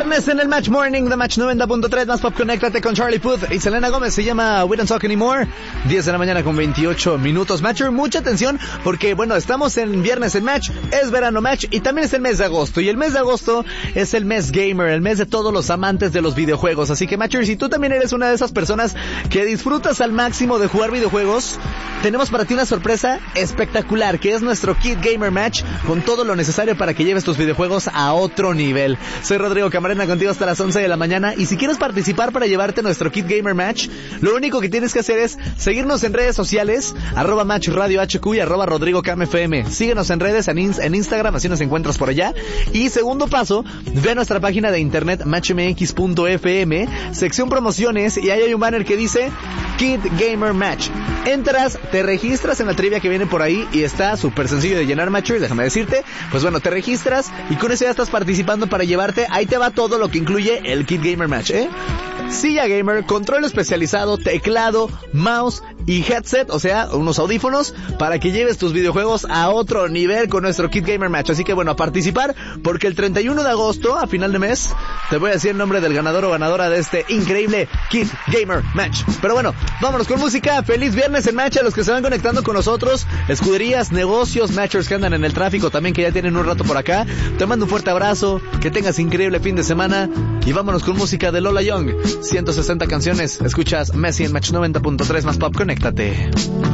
Viernes en el Match Morning de Match 90.3 más pop. Conéctate con Charlie Puth y Selena Gómez. Se llama We Don't Talk Anymore. 10 de la mañana con 28 minutos. Matcher, mucha atención porque, bueno, estamos en viernes en Match, es verano Match y también es el mes de agosto. Y el mes de agosto es el mes gamer, el mes de todos los amantes de los videojuegos. Así que, Matcher, si tú también eres una de esas personas que disfrutas al máximo de jugar videojuegos, tenemos para ti una sorpresa espectacular, que es nuestro Kit Gamer Match, con todo lo necesario para que lleves tus videojuegos a otro nivel. Soy Rodrigo Camarena, contigo hasta las 11 de la mañana, y si quieres participar para llevarte nuestro Kit Gamer Match, lo único que tienes que hacer es seguirnos en redes sociales, @Match Radio HQ y @RodrigoCamFM. Síguenos en redes, en Instagram, así nos encuentras por allá. Y segundo paso, ve a nuestra página de internet matchmx.fm, sección promociones, y ahí hay un banner que dice Kit Gamer Match. Entras, te registras en la trivia que viene por ahí y está súper sencillo de llenar, Matcher, déjame decirte. Pues bueno, te registras y con eso ya estás participando para llevarte. Ahí te va todo lo que incluye el Kit Gamer Match, silla gamer, control especializado, teclado, mouse y headset, o sea, unos audífonos, para que lleves tus videojuegos a otro nivel con nuestro Kit Gamer Match. Así que bueno, a participar, porque el 31 de agosto, a final de mes, te voy a decir el nombre del ganador o ganadora de este increíble Kit Gamer Match. Pero bueno, vámonos con música. Feliz viernes en Match a los que se van conectando con nosotros, escuderías, negocios, Matchers que andan en el tráfico también, que ya tienen un rato por acá. Te mando un fuerte abrazo, que tengas increíble fin de semana y vámonos con música de Lola Young. 160 canciones, escuchas Messi en Match 90.3 más pop, conéctate.